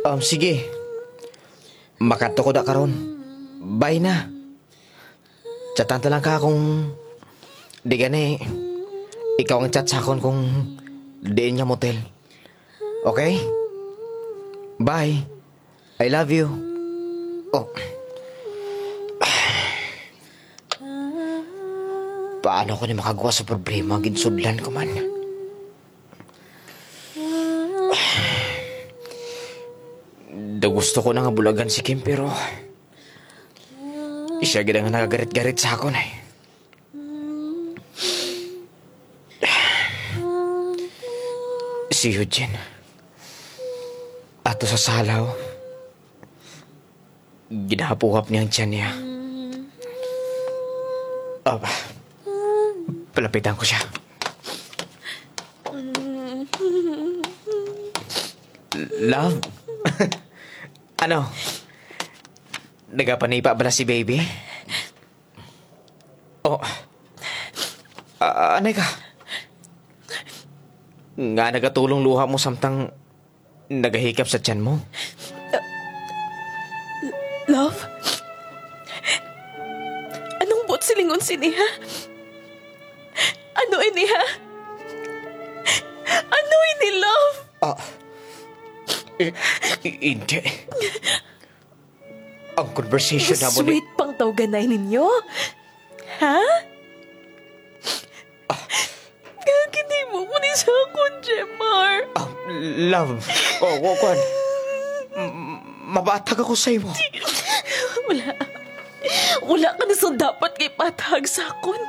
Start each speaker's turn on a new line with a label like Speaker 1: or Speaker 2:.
Speaker 1: Sige. Makato ko da karon. Bye na. Chatanta lang ka kung di gani. Ikaw ang chat sa akon kung diin niya motel. Okay? Bye. I love you. Oh. Paano ko ni makagawa sa problema? Ginsudlan ko man. Gusto ko na nga bulagan si Kim pero siya gina nga nagagarit-garit sa akon eh. Si Eugene ato sa salaw ginahapuhap niyang tiyan niya. Palapitan ko siya. Love? Ano? Nagapanipa ba na si baby? Oh. Anay ka? Nga nagatulong luha mo samtang nagahikap sa tiyan mo?
Speaker 2: Love? Anong buot silingon siniha? Ano ini ha? Ano ini, love?
Speaker 1: Hindi. Ang conversation na mo ni...
Speaker 2: Sweet pang tawganay ninyo? Ha? Gagini mo ni sa akon, Jemar.
Speaker 1: Love. Kwan. Mabatag ako sa'yo mo.
Speaker 2: Wala ka na sa dapat kay patag sa akon.